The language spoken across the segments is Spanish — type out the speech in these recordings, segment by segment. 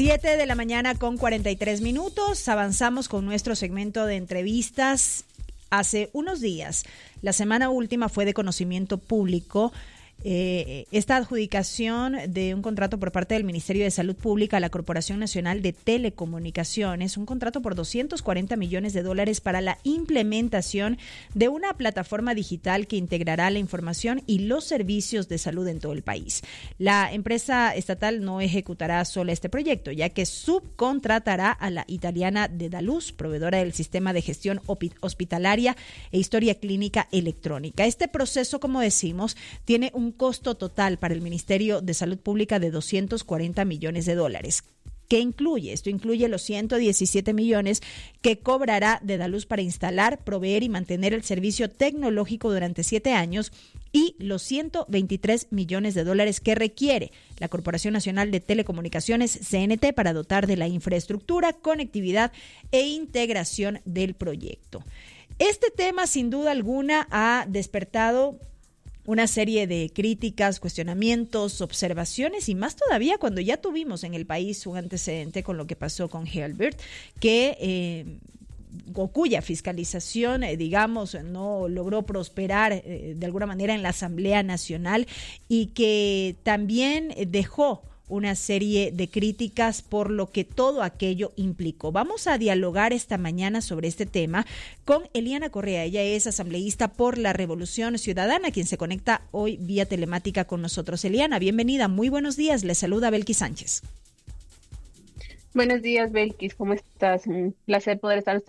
7 de la mañana con 43 minutos. Avanzamos con nuestro segmento de entrevistas. Hace unos días, la semana última fue de conocimiento público esta adjudicación de un contrato por parte del Ministerio de Salud Pública a la Corporación Nacional de Telecomunicaciones, un contrato por $240 millones para la implementación de una plataforma digital que integrará la información y los servicios de salud en todo el país. La empresa estatal no ejecutará solo este proyecto, ya que subcontratará a la italiana Dedalus, proveedora del sistema de gestión hospitalaria e historia clínica electrónica. Este proceso, como decimos, tiene un costo total para el Ministerio de Salud Pública de $240 millones. ¿Qué incluye? Esto incluye los 117 millones que cobrará Dedalus para instalar, proveer y mantener el servicio tecnológico durante 7 años y los $123 millones que requiere la Corporación Nacional de Telecomunicaciones, CNT, para dotar de la infraestructura, conectividad e integración del proyecto. Este tema, sin duda alguna, ha despertado una serie de críticas, cuestionamientos, observaciones y más todavía cuando ya tuvimos en el país un antecedente con lo que pasó con Helbert, cuya fiscalización, digamos, no logró prosperar de alguna manera en la Asamblea Nacional y que también dejó una serie de críticas por lo que todo aquello implicó. Vamos a dialogar esta mañana sobre este tema con Eliana Correa. Ella es asambleísta por la Revolución Ciudadana, quien se conecta hoy vía telemática con nosotros. Eliana, bienvenida, muy buenos días. Le saluda Belkis Sánchez. Buenos días, Belkis, ¿cómo estás? Un placer poder estar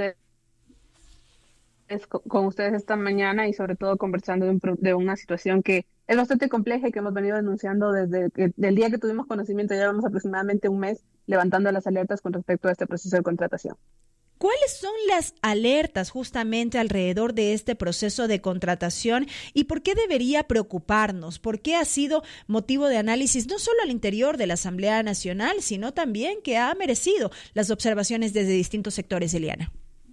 con ustedes esta mañana y sobre todo conversando de una situación que es bastante compleja y que hemos venido denunciando desde el día que tuvimos conocimiento. Llevamos aproximadamente un mes levantando las alertas con respecto a este proceso de contratación. ¿Cuáles son las alertas justamente alrededor de este proceso de contratación y por qué debería preocuparnos? ¿Por qué ha sido motivo de análisis no solo al interior de la Asamblea Nacional, sino también que ha merecido las observaciones desde distintos sectores, Eliana?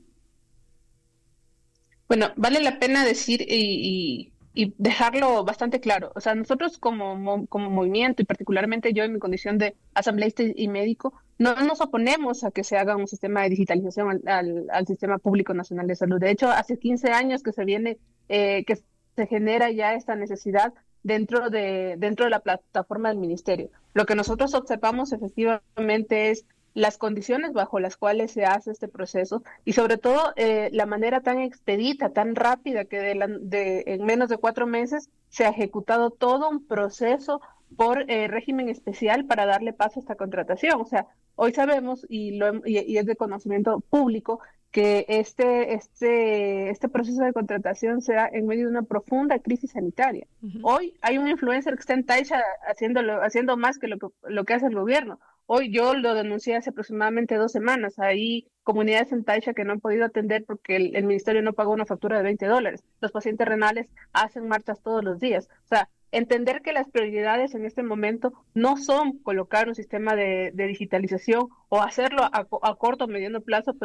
Bueno, vale la pena decir y dejarlo bastante claro. O sea, nosotros como movimiento y particularmente yo en mi condición de asambleísta y médico, no nos oponemos a que se haga un sistema de digitalización al Sistema Público Nacional de Salud. De hecho, hace 15 años que que se genera ya esta necesidad dentro de la plataforma del ministerio. Lo que nosotros observamos efectivamente es las condiciones bajo las cuales se hace este proceso y sobre todo la manera tan expedita, tan rápida que en menos de 4 meses se ha ejecutado todo un proceso por régimen especial para darle paso a esta contratación. O sea, hoy sabemos y es de conocimiento público que este proceso de contratación se da en medio de una profunda crisis sanitaria. Uh-huh. Hoy hay un influencer que está en Taisha haciendo más que lo que hace el gobierno. Hoy yo lo denuncié hace aproximadamente 2 semanas. Hay comunidades en Taisha que no han podido atender porque el ministerio no pagó una factura de $20. Los pacientes renales hacen marchas todos los días. O sea, entender que las prioridades en este momento no son colocar un sistema de digitalización o hacerlo a corto o mediano plazo,